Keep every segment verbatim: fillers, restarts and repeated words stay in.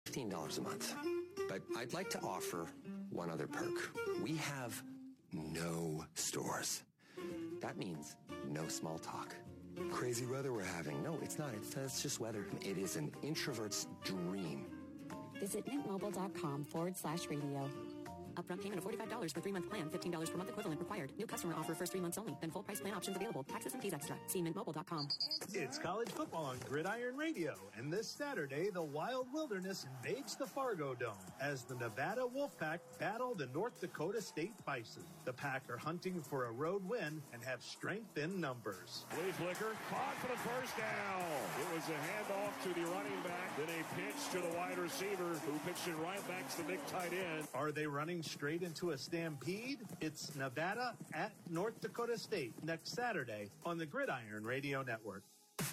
fifteen dollars a month. But I'd like to offer one other perk. We have no stores. That means no small talk. Crazy weather we're having. No, it's not. It's, it's just weather. It is an introvert's dream. Visit mintmobile.com forward slash radio. Upfront payment of forty-five dollars for three-month plan, fifteen dollars per month equivalent required. New customer offer first three months only. Then full price plan options available. Taxes and fees extra. See mint mobile dot com. It's college football on Gridiron Radio. And this Saturday, the Wild Wilderness invades the Fargo Dome as the Nevada Wolfpack battle the North Dakota State Bison. The Pack are hunting for a road win and have strength in numbers. Flea flicker, caught for the first down. It was a handoff to the running back, then a pitch to the wide receiver who pitched it right back to the big tight end. Are they running straight into a stampede? It's Nevada at North Dakota State next Saturday on the Gridiron Radio Network.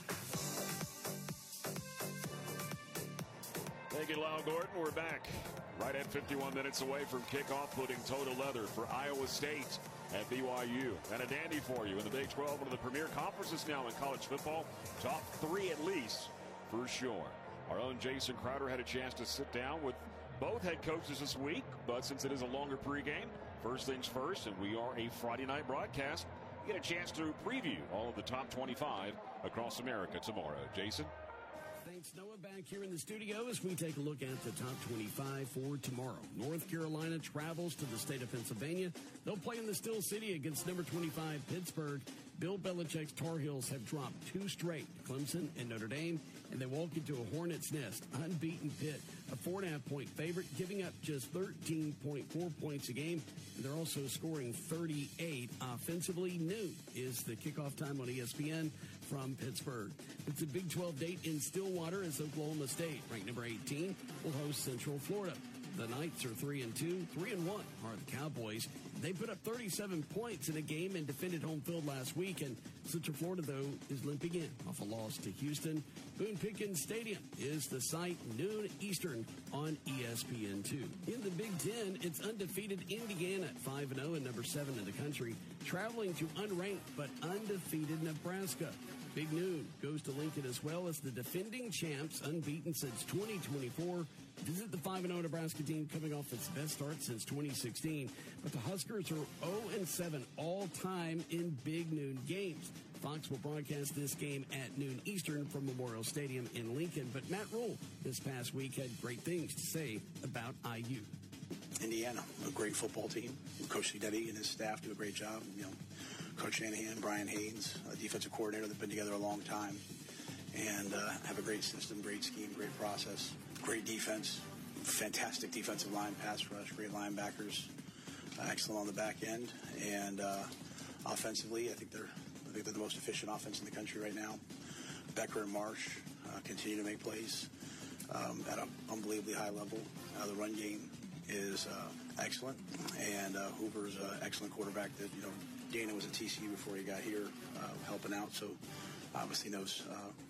Thank you, Lyle Gordon. We're back right at fifty-one minutes away from kickoff, putting toe to leather for Iowa State at B Y U. And a dandy for you in the Big twelve, one of the premier conferences now in college football. Top three at least, for sure. Our own Jason Crowder had a chance to sit down with both head coaches this week, but since it is a longer pregame, first things first, and we are a Friday night broadcast, you get a chance to preview all of the top twenty-five across America tomorrow. Jason? Thanks, Noah. Back here in the studio as we take a look at the top twenty-five for tomorrow. North Carolina travels to the state of Pennsylvania. They'll play in the Steel City against number twenty-five, Pittsburgh. Bill Belichick's Tar Heels have dropped two straight, Clemson and Notre Dame, and they walk into a hornet's nest. Unbeaten Pitt, a four and a half point favorite, giving up just thirteen point four points a game. And they're also scoring thirty-eight offensively. Noon is the kickoff time on E S P N from Pittsburgh. It's a Big twelve date in Stillwater as Oklahoma State, ranked number eighteen, will host Central Florida. The Knights are three and two, three and one are the Cowboys. They put up thirty-seven points in a game and defended home field last week. And Central Florida, though, is limping in off a loss to Houston. Boone Pickens Stadium is the site, noon Eastern on E S P N two. In the Big Ten, it's undefeated Indiana at five and oh and number seven in the country, traveling to unranked but undefeated Nebraska. Big Noon goes to Lincoln as well as the defending champs, unbeaten since twenty twenty-four. Visit the five and oh Nebraska team coming off its best start since twenty sixteen. But the Huskers are oh and seven all-time in Big Noon games. Fox will broadcast this game at noon Eastern from Memorial Stadium in Lincoln. But Matt Rule this past week had great things to say about I U. Indiana, a great football team. Coach Guidetti and his staff do a great job. You know, Coach Shanahan, Brian Haynes, a defensive coordinator that's been together a long time, and uh, have a great system, great scheme, great process, great defense, fantastic defensive line, pass rush, great linebackers, uh, excellent on the back end, and uh, offensively, I think they're I think they're the most efficient offense in the country right now. Becker and Marsh uh, continue to make plays um, at an unbelievably high level. Uh, the run game is uh, excellent, and uh, Hoover's an excellent quarterback that, you know, Dana was at T C U before he got here uh, helping out, so obviously knows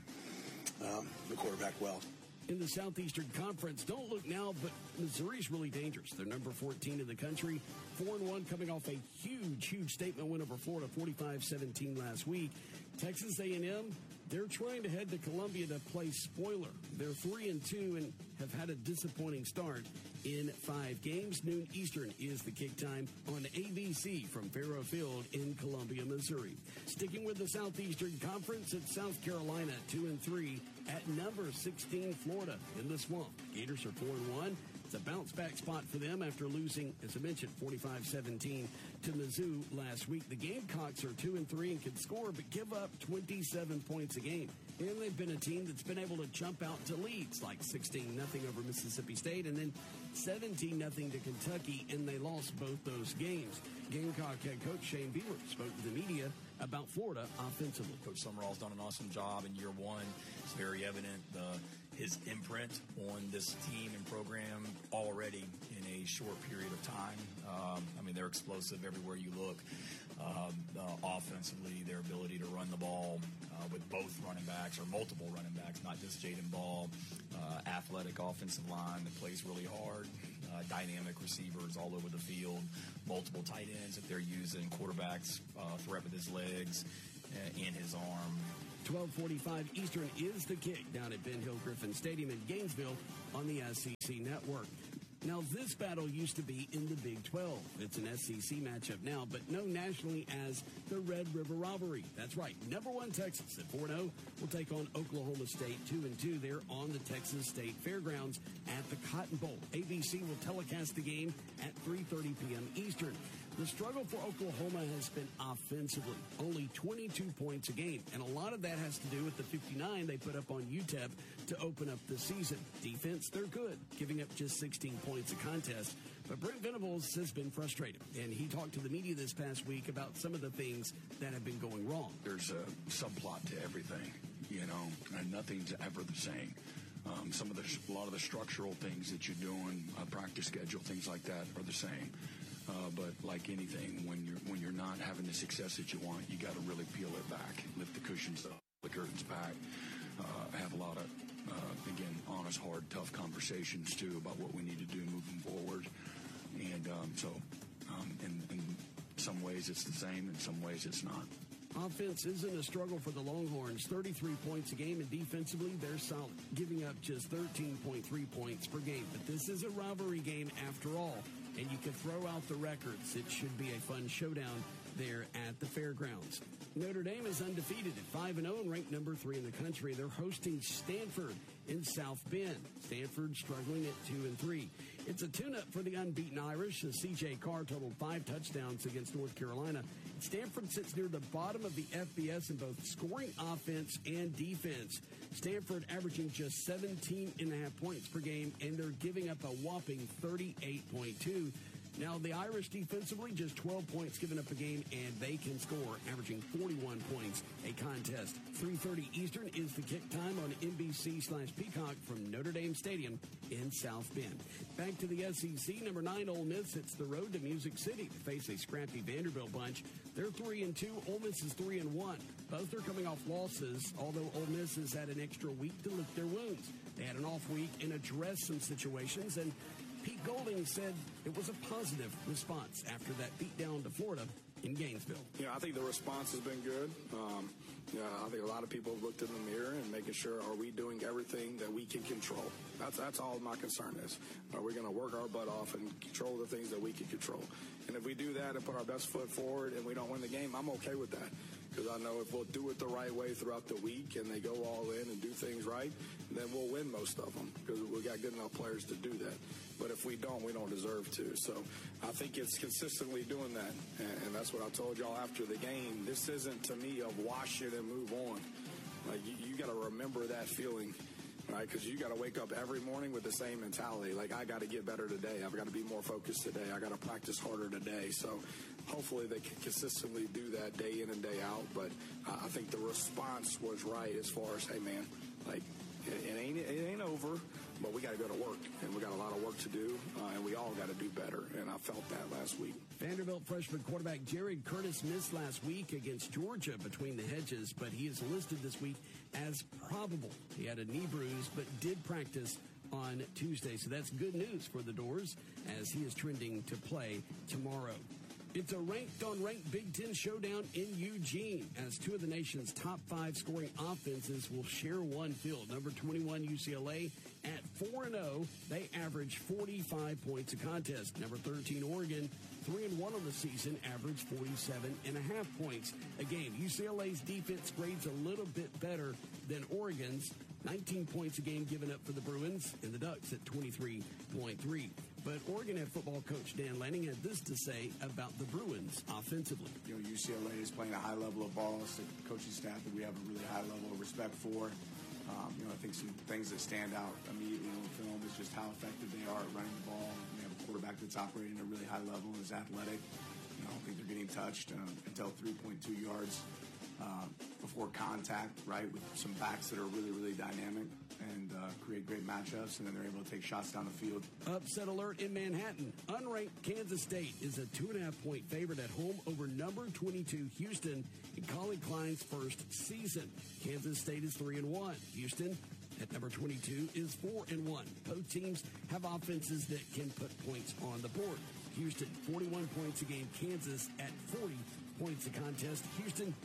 uh, um, the quarterback well. In the Southeastern Conference, don't look now, but Missouri's really dangerous. They're number fourteen in the country, four and one coming off a huge, huge statement win over Florida, forty-five seventeen last week. Texas A and M, they're trying to head to Columbia to play spoiler. They're three and two and have had a disappointing start in five games. Noon Eastern is the kick time on A B C from Fairhope Field in Columbia, Missouri. Sticking with the Southeastern Conference, it's South Carolina, two and three at number sixteen, Florida in the Swamp. Gators are four and one. It's a bounce-back spot for them after losing, as I mentioned, forty-five seventeen to Mizzou last week. The Gamecocks are two and three and can score, but give up twenty-seven points a game. And they've been a team that's been able to jump out to leads, like sixteen nothing over Mississippi State, and then seventeen nothing to Kentucky, and they lost both those games. Gamecock head coach Shane Beamer spoke to the media about Florida offensively. Coach Summerall's done an awesome job in year one. It's very evident the his imprint on this team and program already in a short period of time. Um, I mean, they're explosive everywhere you look. Um, uh, offensively, their ability to run the ball uh, with both running backs or multiple running backs, not just Jaden Ball. Uh, athletic offensive line that plays really hard. Uh, dynamic receivers all over the field. Multiple tight ends that they're using. Quarterbacks, uh, threat with his legs uh, and his arm. twelve forty-five Eastern is the kick down at Ben Hill Griffin Stadium in Gainesville on the S E C Network. Now, this battle used to be in the Big twelve. It's an S E C matchup now, but known nationally as the Red River Rivalry. That's right. Number one Texas at four and oh will take on Oklahoma State two and two there on the Texas State Fairgrounds at the Cotton Bowl. A B C will telecast the game at three thirty p.m. Eastern. The struggle for Oklahoma has been offensively, only twenty-two points a game, and a lot of that has to do with the fifty-nine they put up on U T E P to open up the season. Defense, they're good, giving up just sixteen points a contest. But Brent Venables has been frustrated, and he talked to the media this past week about some of the things that have been going wrong. There's a subplot to everything, you know, and nothing's ever the same. Um, some of the, a lot of the structural things that you're doing, uh, practice schedule, things like that are the same. Uh, but like anything, when you're when you're not having the success that you want, you got to really peel it back, lift the cushions up, the curtains back, uh, have a lot of, uh, again, honest, hard, tough conversations, too, about what we need to do moving forward. And um, so um, in, in some ways it's the same, in some ways it's not. Offense isn't a struggle for the Longhorns. thirty-three points a game, and defensively, they're solid, giving up just thirteen point three points per game. But this is a rivalry game after all, and you can throw out the records. It should be a fun showdown there at the fairgrounds. Notre Dame is undefeated at five and oh and ranked number three in the country. They're hosting Stanford in South Bend. Stanford struggling at two and three. It's a tune-up for the unbeaten Irish as C J Carr totaled five touchdowns against North Carolina. Stanford sits near the bottom of the F B S in both scoring offense and defense. Stanford averaging just seventeen and a half points per game, and they're giving up a whopping thirty-eight point two. Now, the Irish defensively, just twelve points given up a game, and they can score, averaging forty-one points a contest. three thirty Eastern is the kick time on N B C slash Peacock from Notre Dame Stadium in South Bend. Back to the S E C, number nine Ole Miss hits the road to Music City to face a scrappy Vanderbilt bunch. They're three and two. Ole Miss is three and one. Both are coming off losses, although Ole Miss has had an extra week to lick their wounds. They had an off week and addressed some situations, and Pete Golding said it was a positive response after that beatdown to Florida in Gainesville. Yeah, I think the response has been good. Um, yeah, I think a lot of people have looked in the mirror and making sure, are we doing everything that we can control? That's that's all my concern is. Are we going to work our butt off and control the things that we can control? And if we do that and put our best foot forward and we don't win the game, I'm okay with that. Because I know if we'll do it the right way throughout the week and they go all in and do things right, then we'll win most of them because we got good enough players to do that. But if we don't, we don't deserve to. So I think it's consistently doing that. And, and that's what I told y'all after the game. This isn't, to me, of wash it and move on. Like, you, you got to remember that feeling, right? Because you got to wake up every morning with the same mentality. Like, I got to get better today. I've got to be more focused today. I got to practice harder today. So hopefully they can consistently do that day in and day out. But uh, I think the response was right as far as, hey, man, like, it, it ain't it ain't over, but we got to go to work, and we got a lot of work to do, uh, and we all got to do better, and I felt that last week. Vanderbilt freshman quarterback Jared Curtis missed last week against Georgia between the hedges, but he is listed this week as probable. He had a knee bruise, but did practice on Tuesday, so that's good news for the Doors as he is trending to play tomorrow. It's a ranked-on-ranked Big Ten showdown in Eugene as two of the nation's top five scoring offenses will share one field. Number twenty-one, U C L A, at four and oh, they average forty-five points a contest. Number thirteen, Oregon, three and one on the season, average forty-seven and a half points a game. U C L A's defense grades a little bit better than Oregon's, nineteen points a game given up for the Bruins, and the Ducks at twenty-three point three. But Oregon head football coach Dan Lanning had this to say about the Bruins offensively. You know, U C L A is playing a high level of ball. It's a coaching staff that we have a really high level of respect for. Um, you know, I think some things that stand out immediately on the film is just how effective they are at running the ball. We have a quarterback that's operating at a really high level and is athletic. You know, I don't think they're getting touched um, until three point two yards uh, before contact, right, with some backs that are really, really dynamic and uh, create great matchups, and then they're able to take shots down the field. Upset alert in Manhattan. Unranked Kansas State is a two and a half point favorite at home over number twenty-two Houston in Colin Klein's first season. Kansas State is three and one. Houston at number twenty-two is four and one. Both teams have offenses that can put points on the board. Houston forty-one points a game. Kansas at forty points a contest. Houston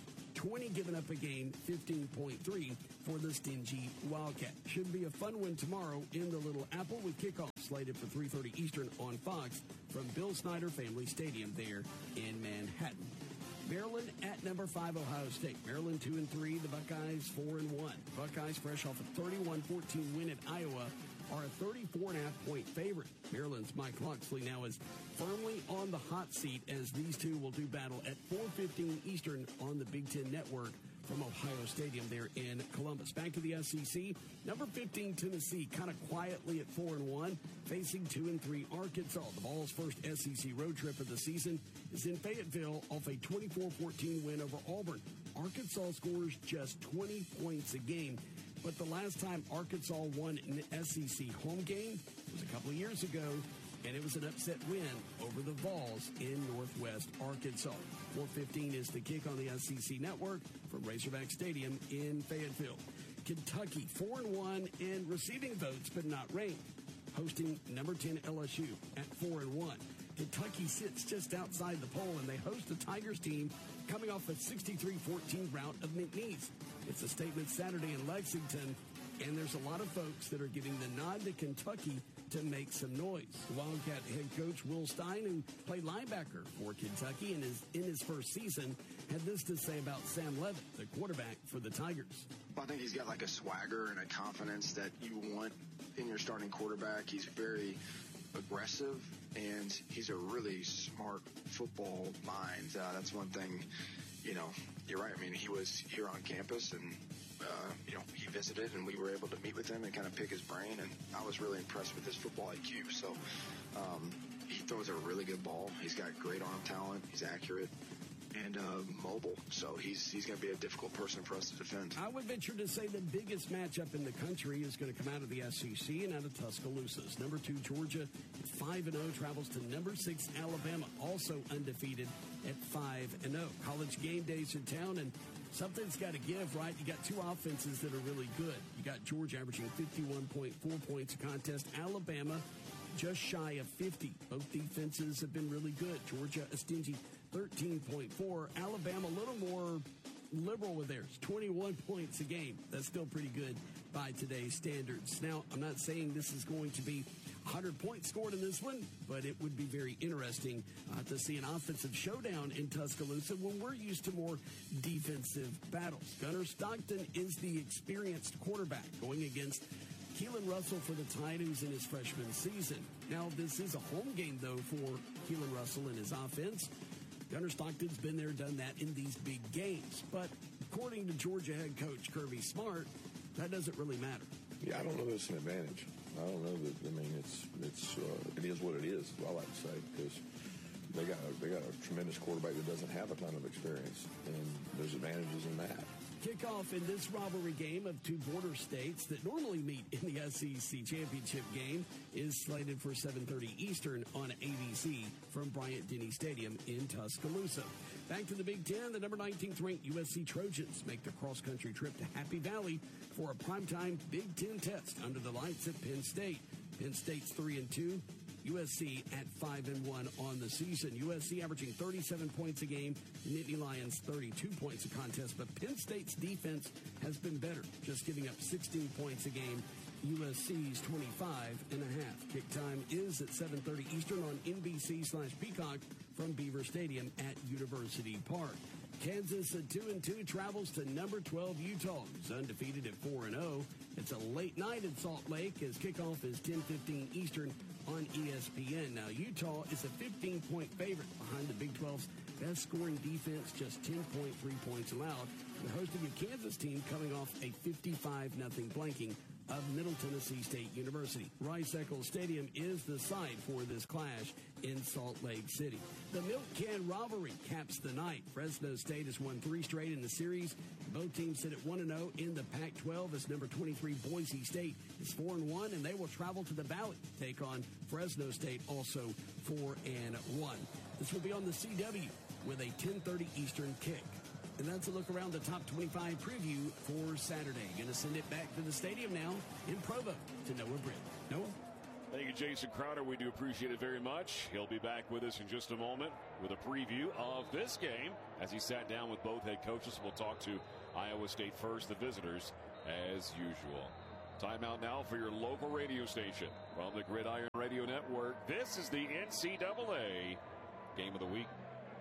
twenty given up a game, fifteen point three for the stingy Wildcat. Should be a fun one tomorrow in the Little Apple with kickoff slated for three thirty Eastern on Fox from Bill Snyder Family Stadium there in Manhattan. Maryland at number five, Ohio State. Maryland two and three, the Buckeyes four and one. Buckeyes, fresh off a thirty-one fourteen win at Iowa, are a thirty-four and a half point favorite. Maryland's Mike Locksley now is firmly on the hot seat as these two will do battle at four fifteen Eastern on the Big Ten Network from Ohio Stadium there in Columbus. Back to the S E C, number fifteen Tennessee kind of quietly at four and one, facing two and three Arkansas. The Vols' first S E C road trip of the season is in Fayetteville off a twenty-four fourteen win over Auburn. Arkansas scores just twenty points a game, but the last time Arkansas won an S E C home game was a couple of years ago, and it was an upset win over the Vols in Northwest Arkansas. four fifteen is the kick on the S E C Network from Razorback Stadium in Fayetteville. Kentucky, four and one and receiving votes but not ranked, hosting number ten L S U at four and one. Kentucky sits just outside the poll, and they host the Tigers team coming off a sixty-three fourteen rout of McNeese. It's a statement Saturday in Lexington, and there's a lot of folks that are giving the nod to Kentucky to make some noise. The Wildcat head coach Will Stein, who played linebacker for Kentucky and is in his first season, had this to say about Sam Levitt, the quarterback for the Tigers. I think he's got like a swagger and a confidence that you want in your starting quarterback. He's very aggressive, and he's a really smart football mind. Uh, that's one thing, you know, you're right. I mean, he was here on campus, and Uh, you know, he visited, and we were able to meet with him and kind of pick his brain, and I was really impressed with his football I Q. So um, he throws a really good ball. He's got great arm talent. He's accurate and uh, mobile. So he's he's going to be a difficult person for us to defend. I would venture to say the biggest matchup in the country is going to come out of the S E C and out of Tuscaloosa's. Number two, Georgia, five and oh, travels to number six, Alabama, also undefeated at five and oh. College game days in town, and something's got to give, right? You got two offenses that are really good. You got Georgia averaging fifty-one point four points a contest. Alabama just shy of fifty. Both defenses have been really good. Georgia a stingy thirteen point four. Alabama a little more liberal with theirs, twenty-one points a game. That's still pretty good by today's standards. Now, I'm not saying this is going to be one hundred points scored in this one, but it would be very interesting uh, to see an offensive showdown in Tuscaloosa when we're used to more defensive battles. Gunnar Stockton is the experienced quarterback going against Keelan Russell for the Tide, who's in his freshman season. Now, this is a home game, though, for Keelan Russell and his offense. Gunnar Stockton's been there, done that in these big games. But according to Georgia head coach Kirby Smart, that doesn't really matter. Yeah, I don't know that it's an advantage. I don't know that. I mean, it's it's uh, it is what it is. I like to say, because they got a, they got a tremendous quarterback that doesn't have a ton of experience, and there's advantages in that. Kickoff in this rivalry game of two border states that normally meet in the S E C championship game is slated for seven thirty Eastern on A B C from Bryant-Denny Stadium in Tuscaloosa. Back to the Big Ten, the number nineteenth ranked U S C Trojans make the cross-country trip to Happy Valley for a primetime Big Ten test under the lights at Penn State. Penn State's three and two. U S C at five and one on the season. U S C averaging thirty-seven points a game. The Nittany Lions thirty-two points a contest. But Penn State's defense has been better, just giving up sixteen points a game. U S C's twenty-five and a half. Kick time is at seven thirty Eastern on N B C slash Peacock from Beaver Stadium at University Park. Kansas at two and two travels to number twelve Utah, who's undefeated at four and oh. It's a late night in Salt Lake as kickoff is ten fifteen Eastern on E S P N. Now, Utah is a fifteen point favorite behind the Big twelve's best scoring defense, just ten point three points allowed. They're hosting a Kansas team coming off a fifty-five nothing blanking of Middle Tennessee State University. Rice-Eccles Stadium is the site for this clash in Salt Lake City. The Milk Can rivalry caps the night. Fresno State has won three straight in the series. Both teams sit at one and oh in the Pac twelve as number twenty-three Boise State is four and one, and they will travel to the Valley to take on Fresno State, also four and one. This will be on the C W with a ten thirty Eastern kick. And that's a look around the top twenty-five preview for Saturday. Going to send it back to the stadium now in Provo to Noah Britt. Noah? Thank you, you, Jason Crowder. We do appreciate it very much. He'll be back with us in just a moment with a preview of this game as he sat down with both head coaches. We'll talk to Iowa State first, the visitors, as usual. Timeout now for your local radio station from the Gridiron Radio Network. This is the N C double A Game of the Week.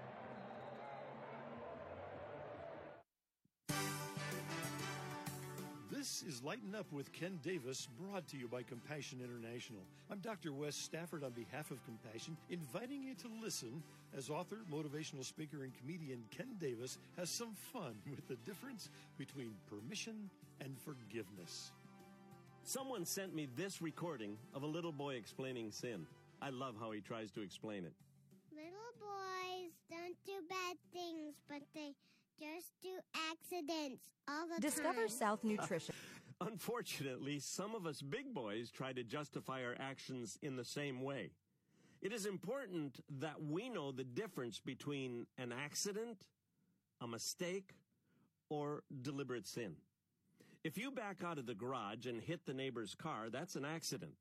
This is Lighten Up with Ken Davis, brought to you by Compassion International. I'm Doctor Wes Stafford on behalf of Compassion, inviting you to listen as author, motivational speaker, and comedian Ken Davis has some fun with the difference between permission and forgiveness. Someone sent me this recording of a little boy explaining sin. I love how he tries to explain it. Little boys don't do bad things, but they just do accidents all the Discover time. South Nutrition. Unfortunately, some of us big boys try to justify our actions in the same way. It is important that we know the difference between an accident, a mistake, or deliberate sin. If you back out of the garage and hit the neighbor's car, that's an accident.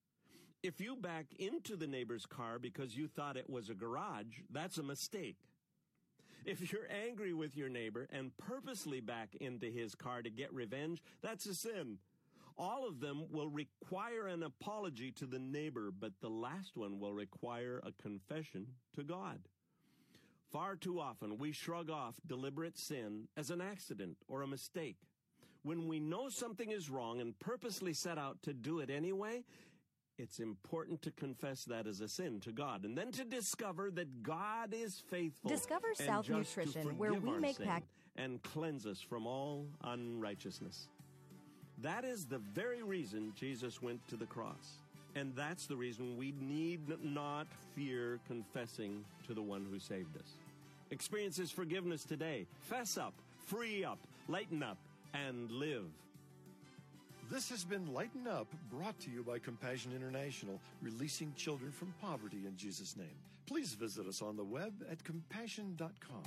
If you back into the neighbor's car because you thought it was a garage, that's a mistake. If you're angry with your neighbor and purposely back into his car to get revenge, that's a sin. All of them will require an apology to the neighbor, but the last one will require a confession to God. Far too often, we shrug off deliberate sin as an accident or a mistake. When we know something is wrong and purposely set out to do it anyway, it's important to confess that as a sin to God, and then to discover that God is faithful. Discover South Nutrition, where we make pack and cleanse us from all unrighteousness. That is the very reason Jesus went to the cross, and that's the reason we need not fear confessing to the one who saved us. Experience His forgiveness today. Fess up, free up, lighten up, and live. This has been Lighten Up, brought to you by Compassion International, releasing children from poverty in Jesus' name. Please visit us on the web at compassion dot com.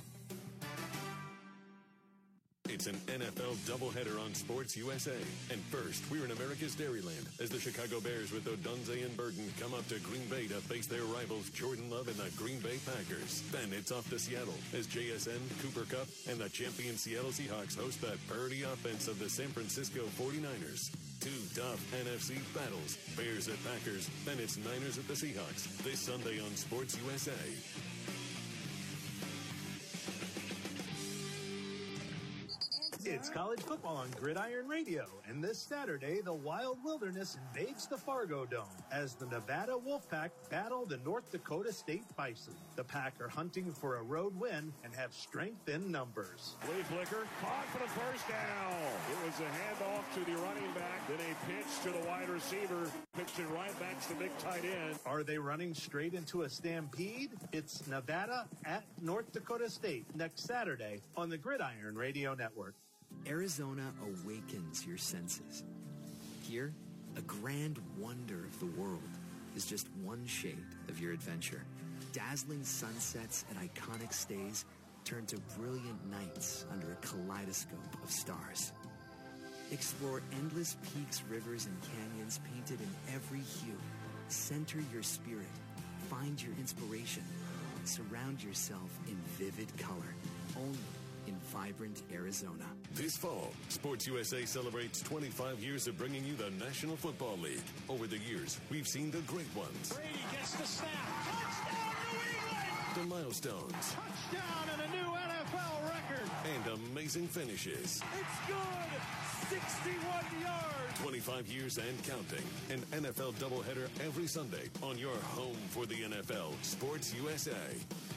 It's an N F L doubleheader on Sports U S A. And first, we're in America's Dairyland as the Chicago Bears with Odunze and Burton come up to Green Bay to face their rivals Jordan Love and the Green Bay Packers. Then it's off to Seattle as J S N, Cooper Kupp, and the champion Seattle Seahawks host the Purdy offense of the San Francisco forty-niners. Two tough N F C battles, Bears at Packers, then it's Niners at the Seahawks, this Sunday on Sports U S A. It's college football on Gridiron Radio, and this Saturday, the Wild Wilderness invades the Fargo Dome as the Nevada Wolfpack battle the North Dakota State Bison. The Pack are hunting for a road win and have strength in numbers. Flea flicker, caught for the first down. It was a handoff to the running back, then a pitch to the wide receiver, pitched it right back to the big tight end. Are they running straight into a stampede? It's Nevada at North Dakota State next Saturday on the Gridiron Radio Network. Arizona awakens your senses. Here, a grand wonder of the world is just one shade of your adventure. Dazzling sunsets and iconic stays turn to brilliant nights under a kaleidoscope of stars. Explore endless peaks, rivers, and canyons painted in every hue. Center your spirit. Find your inspiration. Surround yourself in vivid color. Only in vibrant Arizona. This fall, Sports U S A celebrates twenty-five years of bringing you the National Football League. Over the years, we've seen the great ones. Brady gets the snap. Touchdown, New England! The milestones. Touchdown and a new N F L record. And amazing finishes. It's good! sixty-one yards! twenty-five years and counting. An N F L doubleheader every Sunday on your home for the N F L, Sports U S A.